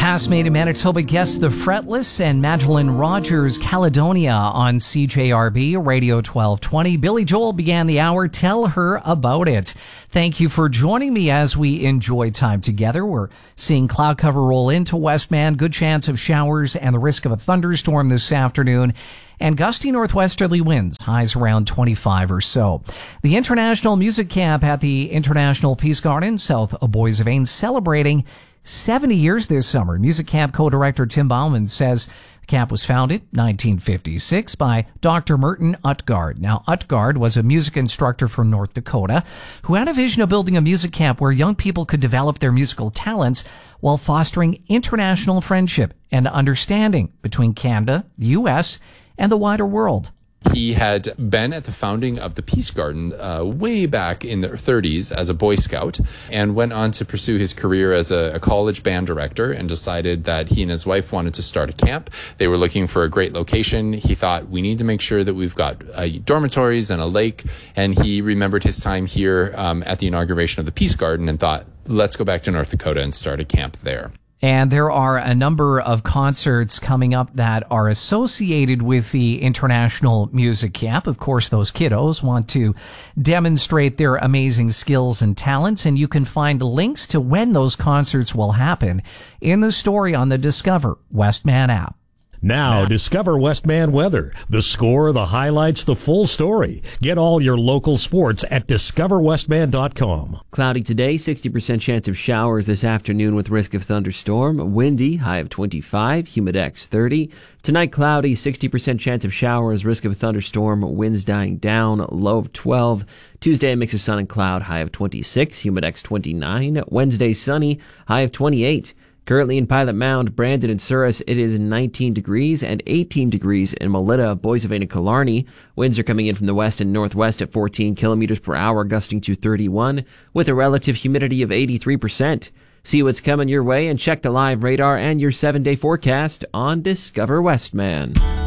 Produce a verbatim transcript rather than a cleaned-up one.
Past-made in Manitoba guests the Fretless and Magdalene Rogers Caledonia on C J R B Radio twelve twenty. Billy Joel began the hour. Tell her about it. Thank you for joining me as we enjoy time together. We're seeing cloud cover roll into Westman. Good chance of showers and the risk of a thunderstorm this afternoon. And gusty northwesterly winds, highs around twenty-five or so. The International Music Camp at the International Peace Garden, south of Boissevain, celebrating seventy years this summer. Music Camp co-director Tim Bauman says the camp was founded in nineteen fifty-six by Doctor Merton Utgard. Now, Utgard was a music instructor from North Dakota who had a vision of building a music camp where young people could develop their musical talents while fostering international friendship and understanding between Canada, the U S, and the wider world. He had been at the founding of the Peace Garden uh, way back in the thirties as a Boy Scout, and went on to pursue his career as a, a college band director, and decided that he and his wife wanted to start a camp. They were looking for a great location. He thought, we need to make sure that we've got uh, dormitories and a lake, and he remembered his time here um, at the inauguration of the Peace Garden and thought, let's go back to North Dakota and start a camp there. And there are a number of concerts coming up that are associated with the International Music Camp. Of course, those kiddos want to demonstrate their amazing skills and talents, and you can find links to when those concerts will happen in the story on the Discover Westman app. Now, Discover Westman weather. The score, the highlights, the full story. Get all your local sports at discover westman dot com. Cloudy today, sixty percent chance of showers this afternoon with risk of thunderstorm. Windy, high of twenty-five, humidex thirty. Tonight, cloudy, sixty percent chance of showers, risk of thunderstorm, winds dying down, low of twelve. Tuesday, a mix of sun and cloud, high of twenty-six, humidex twenty-nine. Wednesday, sunny, high of twenty-eight. Currently in Pilot Mound, Brandon and Souris, it is nineteen degrees and eighteen degrees in Melita, Boissevain, and Killarney. Winds are coming in from the west and northwest at fourteen kilometers per hour, gusting to thirty-one, with a relative humidity of eighty-three percent. See what's coming your way and check the live radar and your seven-day forecast on Discover Westman.